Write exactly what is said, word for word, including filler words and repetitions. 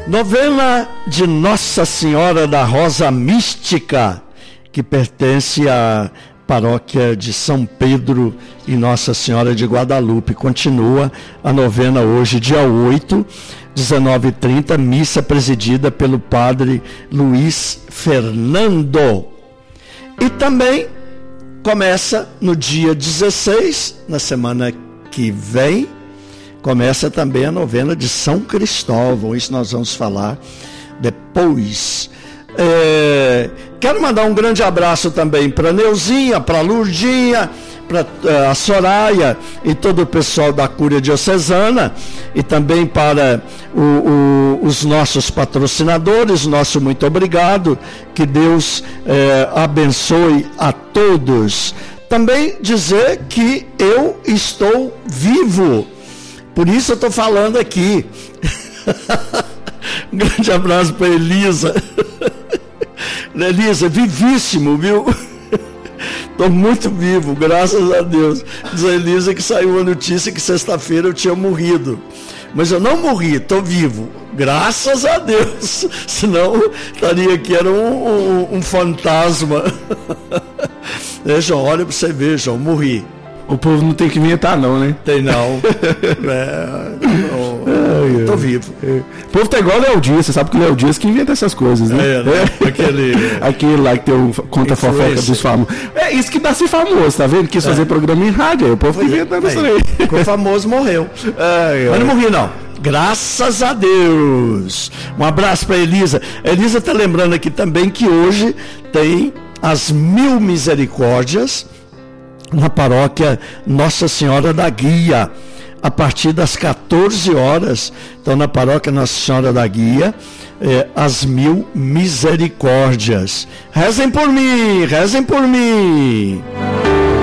Novena de Nossa Senhora da Rosa Mística, que pertence à paróquia de São Pedro e Nossa Senhora de Guadalupe. Continua a novena hoje, dia oito, dezenove e trinta, missa presidida pelo padre Luiz Fernando. E também começa no dia dezesseis, na semana que vem, começa também a novena de São Cristóvão. Isso nós vamos falar depois. É, quero mandar um grande abraço também para Neuzinha, para Lurdinha, para uh, a Soraya e todo o pessoal da Cúria Diocesana, e também para o, o, os nossos patrocinadores. Nosso muito obrigado, que Deus eh, abençoe a todos. Também dizer que eu estou vivo, por isso eu estou falando aqui. Um grande abraço para Elisa. Elisa, vivíssimo, viu? Estou muito vivo, graças a Deus. Diz a Elisa que saiu a notícia que sexta-feira eu tinha morrido. Mas eu não morri, estou vivo, graças a Deus. Senão estaria aqui, era um, um, um fantasma. É, João, olha para você ver, João, morri. O povo não tem que inventar, não, né? Tem não. É, não, tô vivo. É. O povo tá igual o Léo Dias, você sabe que o Léo Dias que inventa essas coisas, né? É, né? É. Aquele... Aquele lá que tem o conta fofoca dos famosos. É isso que dá ser famoso, tá vendo? Quis é. fazer programa em rádio, aí o povo inventando isso aí. O famoso morreu. É, Mas não morri, não. Graças a Deus. Um abraço para Elisa. Elisa está lembrando aqui também que hoje tem as Mil Misericórdias na paróquia Nossa Senhora da Guia, a partir das quatorze horas. Então, na paróquia Nossa Senhora da Guia, eh, as Mil Misericórdias. Rezem por mim, rezem por mim.